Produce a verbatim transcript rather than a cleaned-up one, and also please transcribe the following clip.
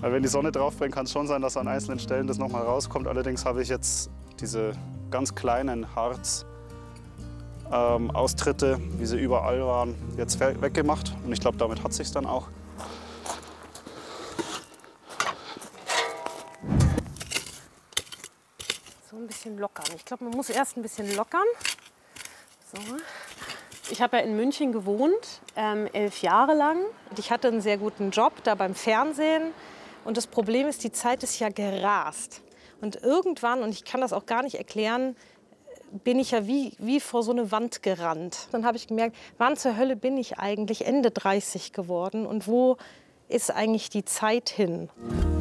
Weil wenn die Sonne drauf brennt, kann es schon sein, dass an einzelnen Stellen das nochmal rauskommt. Allerdings habe ich jetzt diese ganz kleinen Harz-Austritte, ähm, wie sie überall waren, jetzt weggemacht. Und ich glaube, damit hat es sich dann auch. So ein bisschen lockern. Ich glaube, man muss erst ein bisschen lockern. So. Ich habe ja in München gewohnt, ähm, elf Jahre lang. Und ich hatte einen sehr guten Job da beim Fernsehen. Und das Problem ist, die Zeit ist ja gerast. Und irgendwann, und ich kann das auch gar nicht erklären, bin ich ja wie, wie vor so eine Wand gerannt. Dann habe ich gemerkt, wann zur Hölle bin ich eigentlich Ende dreißig geworden und wo ist eigentlich die Zeit hin?